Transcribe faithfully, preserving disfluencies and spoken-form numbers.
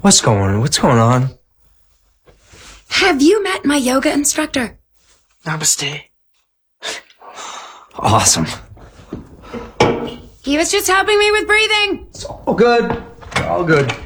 What's going What's going on? Have you met my yoga instructor? Namaste. Awesome. He was just helping me with breathing. It's all good. All good.